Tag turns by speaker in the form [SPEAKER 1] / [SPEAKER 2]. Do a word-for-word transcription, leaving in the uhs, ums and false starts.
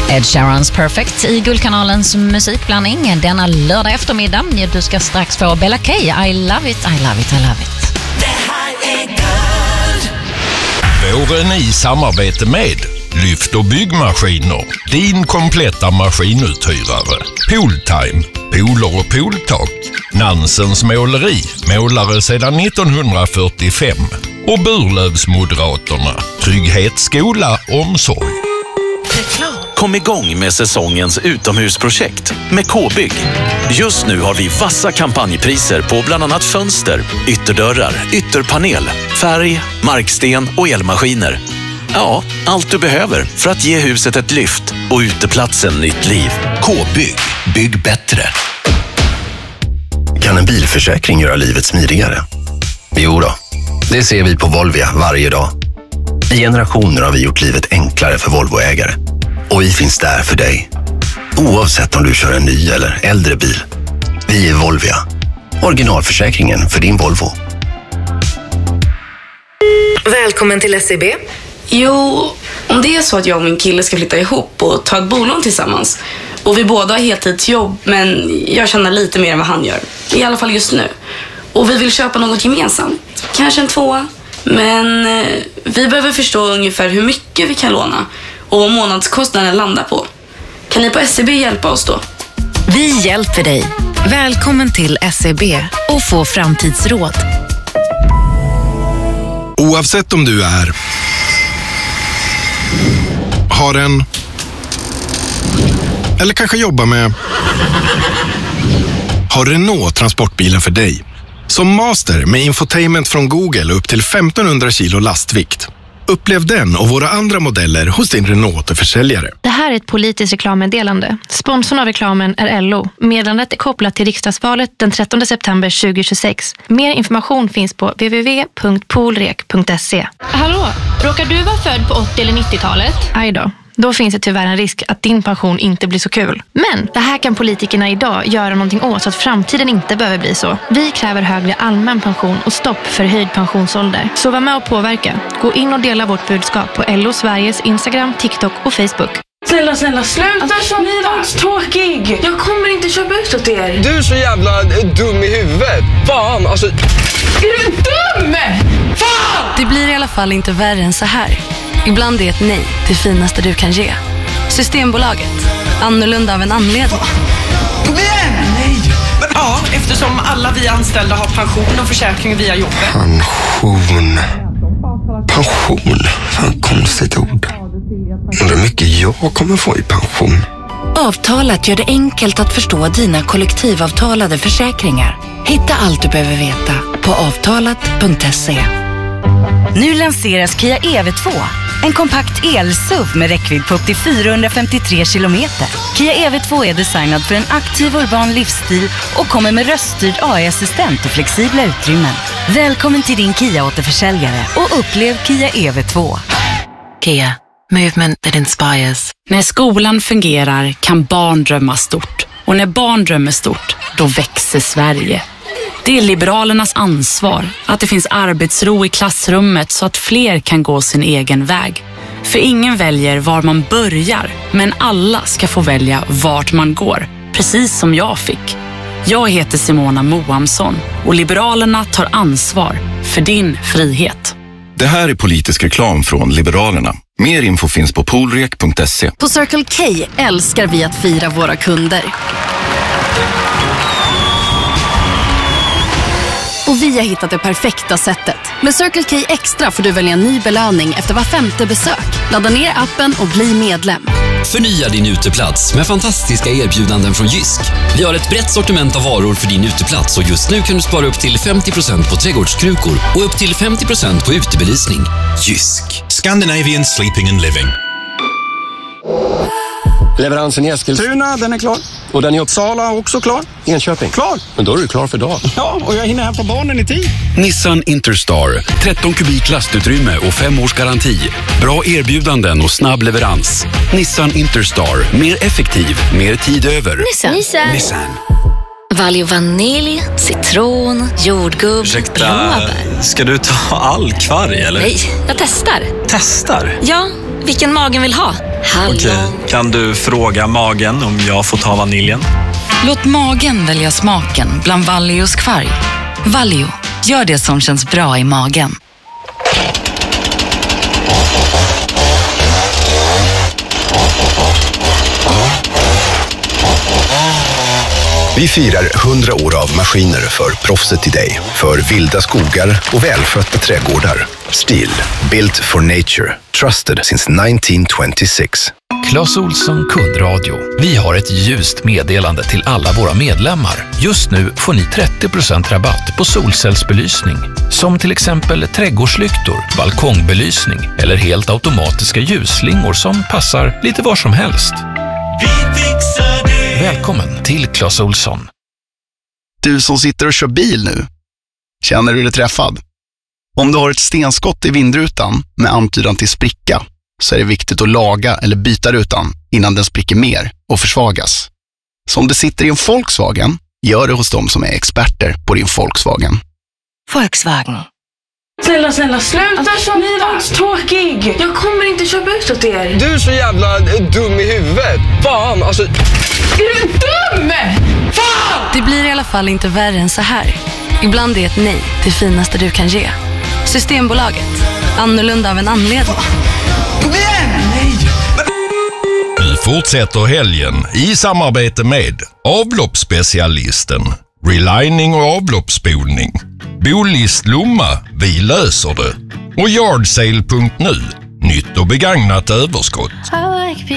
[SPEAKER 1] Ed Sheerans Perfect i Guldkanalens musikblandning denna lördag eftermiddag. Du ska strax få Bella K. I love it, I love it, I love it.
[SPEAKER 2] Det här är Guld.
[SPEAKER 3] Våren i samarbete med Lyft och byggmaskiner. Din kompletta maskinuthyrare. Pooltime. Pooler och pooltak. Nansens måleri. Målare sedan nittonhundrafyrtiofem. Och Burlövsmoderaterna. Trygghet, skola, omsorg.
[SPEAKER 4] Kom igång med säsongens utomhusprojekt med K-bygg. Just nu har vi vassa kampanjpriser på bland annat fönster, ytterdörrar, ytterpanel, färg, marksten och elmaskiner. Ja, allt du behöver för att ge huset ett lyft och uteplatsen nytt liv.
[SPEAKER 5] K-bygg. Bygg bättre. Kan en bilförsäkring göra livet smidigare? Jo då, det ser vi på Volvia varje dag. I generationer har vi gjort livet enklare för Volvoägare. Och vi finns där för dig. Oavsett om du kör en ny eller äldre bil. Vi är Volvia. Originalförsäkringen för din Volvo.
[SPEAKER 6] Välkommen till S E B.
[SPEAKER 7] Jo, om det är så att jag och min kille ska flytta ihop och ta ett bolån tillsammans. Och vi båda har heltidsjobb, men jag tjänar lite mer än vad han gör. I alla fall just nu. Och vi vill köpa något gemensamt. Kanske en tvåa. Men eh, vi behöver förstå ungefär hur mycket vi kan låna. Och vad månadskostnaden landar på. Kan ni på S E B hjälpa oss då?
[SPEAKER 6] Vi hjälper dig. Välkommen till S E B och få framtidsråd.
[SPEAKER 8] Oavsett om du är, har en eller kanske jobbar med, har Renault transportbilen för dig. Som master med infotainment från Google upp till femtonhundra kilo lastvikt. Upplev den och våra andra modeller hos din Renault-försäljare.
[SPEAKER 9] Det här är ett politiskt reklammeddelande. Sponsorn av reklamen är L O. Meddelandet är kopplat till riksdagsvalet den trettonde september tjugohundratjugosex. Mer information finns på w w w punkt polrek punkt se.
[SPEAKER 10] Hallå, råkar du vara född på åttio- eller nittiotalet?
[SPEAKER 9] Aj då. Då finns det tyvärr en risk att din pension inte blir så kul. Men det här kan politikerna idag göra någonting åt så att framtiden inte behöver bli så. Vi kräver högre allmän pension och stopp för höjd pensionsålder. Så var med och påverka. Gå in och dela vårt budskap på L O Sveriges Instagram, TikTok och Facebook.
[SPEAKER 7] Snälla, snälla, sluta alltså, som tråkig. Jag kommer inte köpa ut åt er.
[SPEAKER 11] Du är så jävla dum i huvudet. Fan, alltså...
[SPEAKER 7] Är du dum? Fan!
[SPEAKER 6] Det blir i alla fall inte värre än så här. Ibland är ett nej det finaste du kan ge. Systembolaget. Annorlunda av en anledning.
[SPEAKER 11] Kom igen! Nej! Men ja, eftersom alla vi anställda har pension och försäkring via jobbet.
[SPEAKER 5] Pension. Pension. Fan, konstigt ord. Undrar hur mycket jag kommer få i pension.
[SPEAKER 6] Avtalet gör det enkelt att förstå dina kollektivavtalade försäkringar. Hitta allt du behöver veta på avtalat punkt se.
[SPEAKER 12] Nu lanseras Kia E V två. En kompakt el-S U V med räckvidd på upp till fyrahundrafemtiotre kilometer. Kia E V två är designad för en aktiv urban livsstil och kommer med röststyrd A I-assistent och flexibla utrymmen. Välkommen till din Kia-återförsäljare och upplev Kia E V två.
[SPEAKER 6] Kia. Movement that inspires.
[SPEAKER 13] När skolan fungerar kan barn drömma stort. Och när barn drömmer stort, då växer Sverige. Det är Liberalernas ansvar att det finns arbetsro i klassrummet så att fler kan gå sin egen väg. För ingen väljer var man börjar, men alla ska få välja vart man går, precis som jag fick. Jag heter Simona Moamsson och Liberalerna tar ansvar för din frihet.
[SPEAKER 14] Det här är politisk reklam från Liberalerna. Mer info finns på polrek punkt se.
[SPEAKER 6] På Circle K älskar vi att fira våra kunder. Och vi har hittat det perfekta sättet. Med Circle K Extra får du välja en ny belöning efter var femte besök. Ladda ner appen och bli medlem.
[SPEAKER 15] Förnya din uteplats med fantastiska erbjudanden från Jysk. Vi har ett brett sortiment av varor för din uteplats och just nu kan du spara upp till femtio procent på trädgårdskrukor och upp till femtio procent på utebelysning. Jysk.
[SPEAKER 16] Scandinavian Sleeping and Living.
[SPEAKER 17] Leveransen i Eskilstuna, den är klar. Och den i Uppsala också klar. Enköping. Klar. Men då är du klar för dagen.
[SPEAKER 18] Ja, och jag hinner hämta barnen i tid.
[SPEAKER 19] Nissan Interstar. tretton kubik lastutrymme och fem års garanti. Bra erbjudanden och snabb leverans. Nissan Interstar. Mer effektiv, mer tid över.
[SPEAKER 20] Nissan. Nissan.
[SPEAKER 19] Nissan.
[SPEAKER 20] Valio vanilj, citron, jordgubb, blåbär.
[SPEAKER 4] Ska du ta all kvarg eller?
[SPEAKER 20] Nej, jag testar.
[SPEAKER 4] Testar?
[SPEAKER 20] Ja, vilken magen vill ha. hallon.
[SPEAKER 21] Okej, kan du fråga magen om jag får ta vaniljen?
[SPEAKER 12] Låt magen välja smaken bland Valios kvarg. Valio, gör det som känns bra i magen.
[SPEAKER 5] Vi firar hundra år av maskiner för proffset i dig. För vilda skogar och välskötta trädgårdar. Stihl, built for nature. Trusted since nineteen twenty-six.
[SPEAKER 22] Clas Ohlson kundradio. Vi har ett ljust meddelande till alla våra medlemmar. Just nu får ni trettio procent rabatt på solcellsbelysning. Som till exempel trädgårdslyktor, balkongbelysning eller helt automatiska ljusslingor som passar lite var som helst.
[SPEAKER 2] Vi fixar det.
[SPEAKER 22] Välkommen till Clas Ohlson.
[SPEAKER 23] Du som sitter och kör bil nu, känner du dig träffad? Om du har ett stenskott i vindrutan med antydan till spricka så är det viktigt att laga eller byta rutan innan den spricker mer och försvagas. Så om du sitter i en Volkswagen, gör det hos dem som är experter på din Volkswagen.
[SPEAKER 12] Volkswagen.
[SPEAKER 24] Snälla, snälla, sluta köpa. Ni var tråkig. Jag kommer inte köpa ut åt er.
[SPEAKER 17] Du är så jävla dum i huvudet. Fan, alltså...
[SPEAKER 24] Är du dum? Fan!
[SPEAKER 6] Det blir i alla fall inte värre än så här. Ibland är ett nej det finaste du kan ge. Systembolaget. Annorlunda av en anledning.
[SPEAKER 2] Kom igen! Nej!
[SPEAKER 3] Vi fortsätter helgen i samarbete med avloppsspecialisten, relining och avloppsspolning, Bolist Lomma, vi löser det, och yardsale punkt nu, nytt och begagnat överskott.